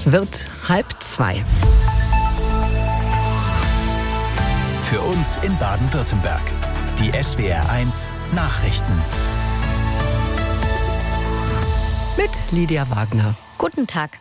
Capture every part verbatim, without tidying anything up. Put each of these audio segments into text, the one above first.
wird halb zwei. Für uns in Baden-Württemberg. Die S W R eins Nachrichten. Mit Lydia Wagner. Guten Tag.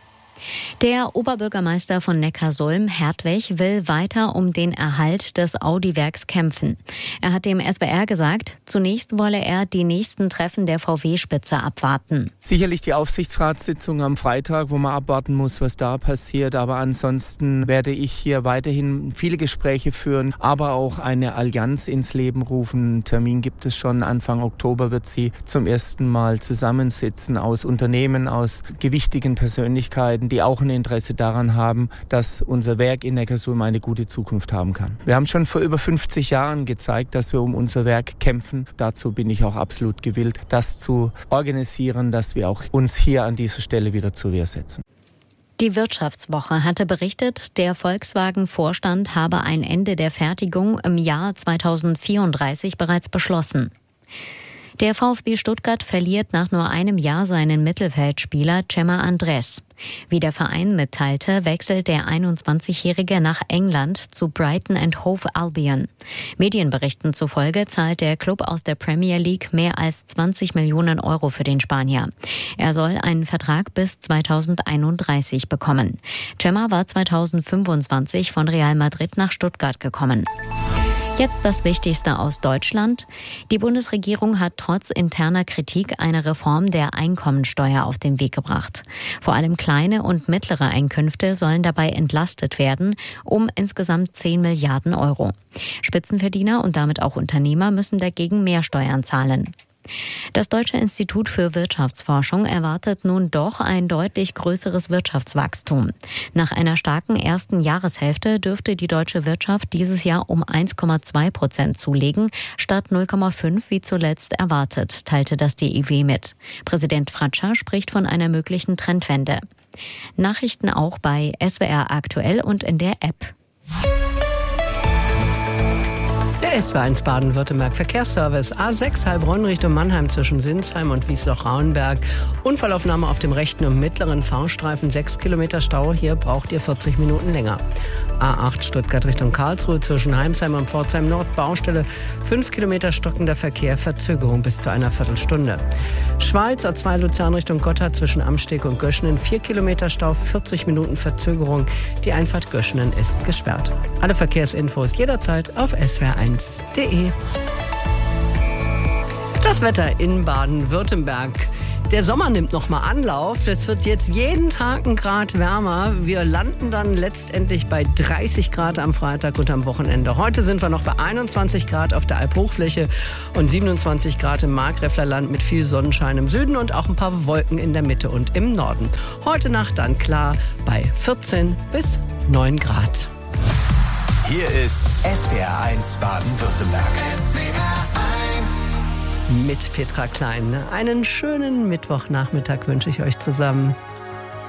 Der Oberbürgermeister von Neckarsulm, Hertwig, will weiter um den Erhalt des Audi-Werks kämpfen. Er hat dem S W R gesagt, zunächst wolle er die nächsten Treffen der V W-Spitze abwarten. Sicherlich die Aufsichtsratssitzung am Freitag, wo man abwarten muss, was da passiert. Aber ansonsten werde ich hier weiterhin viele Gespräche führen, aber auch eine Allianz ins Leben rufen. Einen Termin gibt es schon. Anfang Oktober wird sie zum ersten Mal zusammensitzen aus Unternehmen, aus gewichtigen Persönlichkeiten, die auch ein Interesse daran haben, dass unser Werk in Neckarsulm eine gute Zukunft haben kann. Wir haben schon vor über fünfzig Jahren gezeigt, dass wir um unser Werk kämpfen. Dazu bin ich auch absolut gewillt, das zu organisieren, dass wir auch uns hier an dieser Stelle wieder zur Wehr setzen. Die Wirtschaftswoche hatte berichtet, der Volkswagen-Vorstand habe ein Ende der Fertigung im Jahr zweitausendvierunddreißig bereits beschlossen. Der VfB Stuttgart verliert nach nur einem Jahr seinen Mittelfeldspieler Cema Andrés. Wie der Verein mitteilte, wechselt der einundzwanzigjährige nach England zu Brighton and Hove Albion. Medienberichten zufolge zahlt der Klub aus der Premier League mehr als zwanzig Millionen Euro für den Spanier. Er soll einen Vertrag bis zweitausendeinunddreißig bekommen. Cema war zweitausendfünfundzwanzig von Real Madrid nach Stuttgart gekommen. Jetzt das Wichtigste aus Deutschland. Die Bundesregierung hat trotz interner Kritik eine Reform der Einkommensteuer auf den Weg gebracht. Vor allem kleine und mittlere Einkünfte sollen dabei entlastet werden, um insgesamt zehn Milliarden Euro. Spitzenverdiener und damit auch Unternehmer müssen dagegen mehr Steuern zahlen. Das Deutsche Institut für Wirtschaftsforschung erwartet nun doch ein deutlich größeres Wirtschaftswachstum. Nach einer starken ersten Jahreshälfte dürfte die deutsche Wirtschaft dieses Jahr um eins Komma zwei Prozent zulegen, statt null Komma fünf wie zuletzt erwartet, teilte das D I W mit. Präsident Fratscher spricht von einer möglichen Trendwende. Nachrichten auch bei S W R aktuell und in der App. Der S W R eins Baden-Württemberg Verkehrsservice A sechs Heilbronn Richtung Mannheim zwischen Sinsheim und Wiesloch-Rauenberg. Unfallaufnahme auf dem rechten und mittleren Fahrstreifen, sechs Kilometer Stau. Hier braucht ihr vierzig Minuten länger. A acht Stuttgart Richtung Karlsruhe zwischen Heimsheim und Pforzheim Nord. Baustelle, fünf Kilometer stockender Verkehr, Verzögerung bis zu einer Viertelstunde. Schweiz A zwei Luzern Richtung Gotthard zwischen Amsteg und Göschenen. vier Kilometer Stau, vierzig Minuten Verzögerung. Die Einfahrt Göschenen ist gesperrt. Alle Verkehrsinfos jederzeit auf S W R eins punkt de. Das Wetter in Baden-Württemberg. Der Sommer nimmt nochmal Anlauf. Es wird jetzt jeden Tag ein Grad wärmer. Wir landen dann letztendlich bei dreißig Grad am Freitag und am Wochenende. Heute sind wir noch bei einundzwanzig Grad auf der Alphochfläche und siebenundzwanzig Grad im Markgräflerland mit viel Sonnenschein im Süden und auch ein paar Wolken in der Mitte und im Norden. Heute Nacht dann klar bei vierzehn bis neun Grad. Hier ist S W R eins Baden-Württemberg. S W R eins Mit Petra Klein. Einen schönen Mittwochnachmittag wünsche ich euch zusammen.